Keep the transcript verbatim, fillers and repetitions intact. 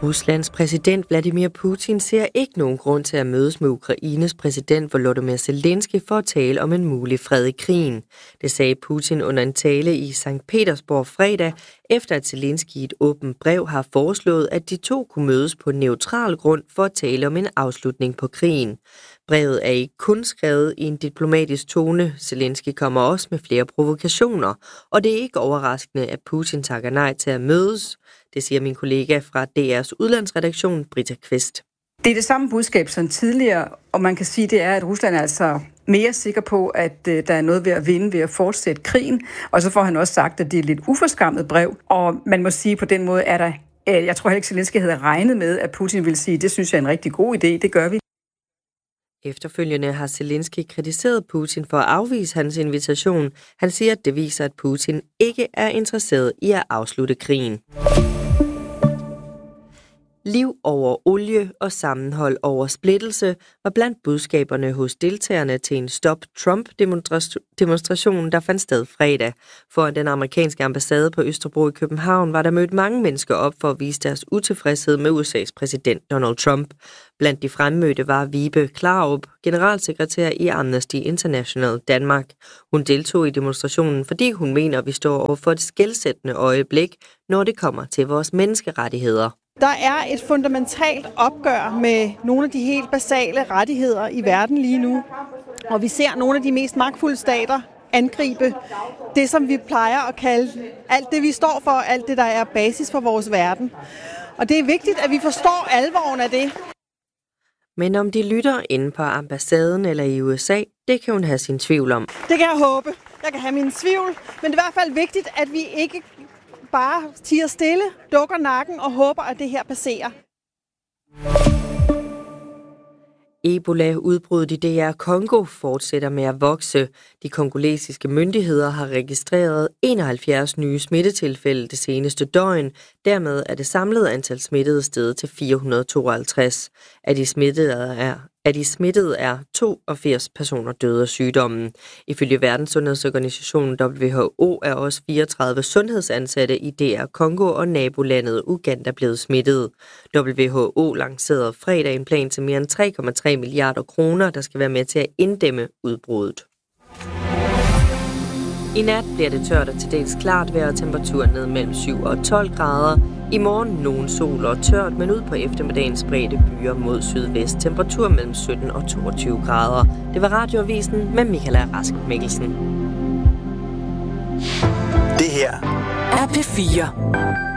Ruslands præsident Vladimir Putin ser ikke nogen grund til at mødes med Ukraines præsident Volodymyr Zelensky for at tale om en mulig fred i krigen. Det sagde Putin under en tale i Sankt Petersborg fredag, efter at Zelensky i et åbent brev har foreslået, at de to kunne mødes på neutral grund for at tale om en afslutning på krigen. Brevet er ikke kun skrevet i en diplomatisk tone. Zelensky kommer også med flere provokationer, og det er ikke overraskende, at Putin takker nej til at mødes. Det siger min kollega fra D R's udlandsredaktion, Britta Kvist. Det er det samme budskab som tidligere, og man kan sige, det er, at Rusland er altså mere sikker på, at øh, der er noget ved at vinde ved at fortsætte krigen. Og så får han også sagt, at det er et lidt uforskammet brev, og man må sige, på den måde er der, øh, jeg tror heller ikke, Zelensky havde regnet med, at Putin ville sige, det synes jeg er en rigtig god idé, det gør vi. Efterfølgende har Zelensky kritiseret Putin for at afvise hans invitation. Han siger, at det viser, at Putin ikke er interesseret i at afslutte krigen. Liv over olie og sammenhold over splittelse var blandt budskaberne hos deltagerne til en Stop Trump-demonstration, der fandt sted fredag. Foran den amerikanske ambassade på Østerbro i København var der mødt mange mennesker op for at vise deres utilfredshed med U S A's præsident Donald Trump. Blandt de fremmødte var Vibe Klarup, generalsekretær i Amnesty International Danmark. Hun deltog i demonstrationen, fordi hun mener, at vi står over for et skelsættende øjeblik, når det kommer til vores menneskerettigheder. Der er et fundamentalt opgør med nogle af de helt basale rettigheder i verden lige nu. Og vi ser nogle af de mest magtfulde stater angribe det, som vi plejer at kalde alt det, vi står for, alt det, der er basis for vores verden. Og det er vigtigt, at vi forstår alvoren af det. Men om de lytter inde på ambassaden eller i U S A, det kan hun have sin tvivl om. Det kan jeg håbe. Jeg kan have min tvivl, men det er i hvert fald vigtigt, at vi ikke bare tiger stille, dukker nakken og håber, at det her passerer. Ebola-udbruddet i D R Congo fortsætter med at vokse. De kongolesiske myndigheder har registreret enoghalvfjerds nye smittetilfælde det seneste døgn. Dermed er det samlede antal smittede steget til fire hundrede og tooghalvtreds. Af de smittede er, af de smittede er toogfirs personer døde af sygdommen. Ifølge Verdenssundhedsorganisationen W H O er også fireogtredive sundhedsansatte i D R Congo og nabolandet Uganda blevet smittet. W H O lancerede fredag en plan til mere end tre komma tre milliarder kroner, der skal være med til at inddæmme udbruddet. I nat bliver det tørt og til dels klart vejr og temperaturen ned mellem syv og tolv grader. I morgen nogen sol og tørt, men ud på eftermiddagen spredte byer mod sydvest. Temperatur mellem sytten og toogtyve grader. Det var Radioavisen med Michaela Rask Mikkelsen. Det her er P fire.